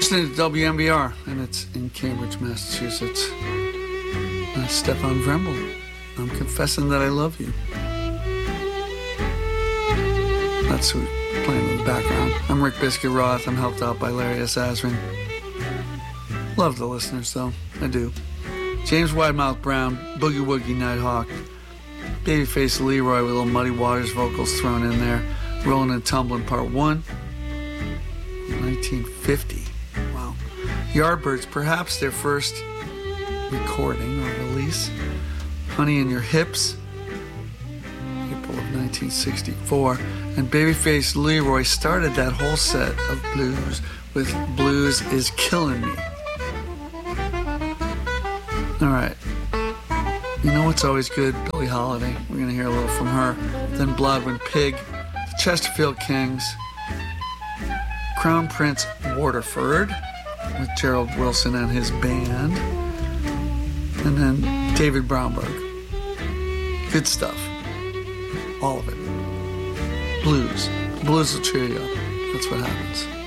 listening to WMBR, and it's in Cambridge, Massachusetts. Stefan Vremble. I'm confessing that I love you. That's who's playing in the background. I'm Rick Biscuit Roth. I'm helped out by Larry S. Asrin. Love the listeners, though. I do. James Widemouth Brown, Boogie Woogie Nighthawk, Babyface Leroy with little Muddy Waters vocals thrown in there. Rolling and Tumbling Part 1, 1950. Wow. Yardbirds, perhaps their first recording or release. Honey in Your Hips, April of 1964. And Babyface Leroy started that whole set of blues with Blues Is Killing Me. All right. You know what's always good? Billie Holiday. We're going to hear a little from her. Then Blodwyn Pig, the Chesterfield Kings, Crown Prince Waterford with Gerald Wilson and his band, and then David Brownberg. Good stuff. All of it. Blues. Blues will cheer you up. That's what happens.